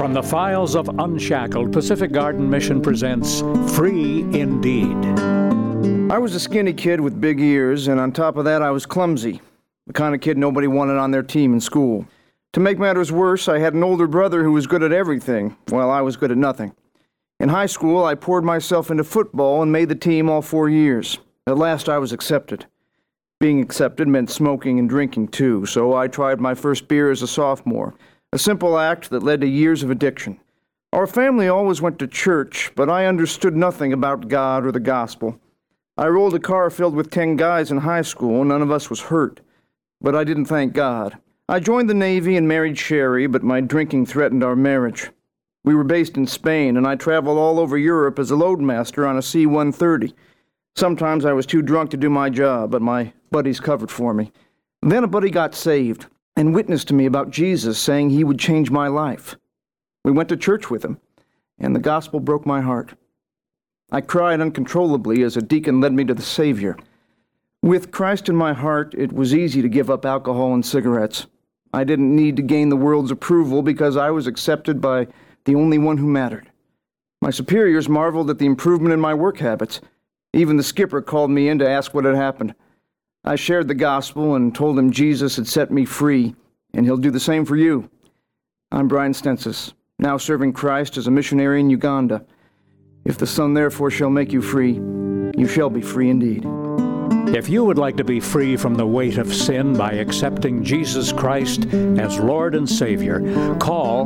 From the files of Unshackled, Pacific Garden Mission presents Free Indeed. I was a skinny kid with big ears, and on top of that, I was clumsy. The kind of kid nobody wanted on their team in school. To make matters worse, I had an older brother who was good at everything, while I was good at nothing. In high school, I poured myself into football and made the team all 4 years. At last, I was accepted. Being accepted meant smoking and drinking, too, so I tried my first beer as a sophomore. A simple act that led to years of addiction. Our family always went to church, but I understood nothing about God or the gospel. I rolled a car filled with 10 guys in high school, and none of us was hurt. But I didn't thank God. I joined the Navy and married Sherry, but my drinking threatened our marriage. We were based in Spain, and I traveled all over Europe as a loadmaster on a C-130. Sometimes I was too drunk to do my job, but my buddies covered for me. Then a buddy got saved and witnessed to me about Jesus, saying he would change my life. We went to church with him, and the gospel broke my heart. I cried uncontrollably as a deacon led me to the Savior. With Christ in my heart, it was easy to give up alcohol and cigarettes. I didn't need to gain the world's approval because I was accepted by the only one who mattered. My superiors marveled at the improvement in my work habits. Even the skipper called me in to ask what had happened. I shared the gospel and told him Jesus had set me free, and he'll do the same for you. I'm Brian Stensis, now serving Christ as a missionary in Uganda. If the Son therefore shall make you free, you shall be free indeed. If you would like to be free from the weight of sin by accepting Jesus Christ as Lord and Savior, call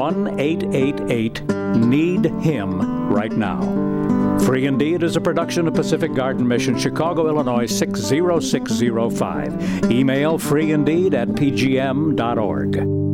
1-888-NEED-HIM right now. Free Indeed is a production of Pacific Garden Mission, Chicago, Illinois 60605. Email freeindeed@pgm.org.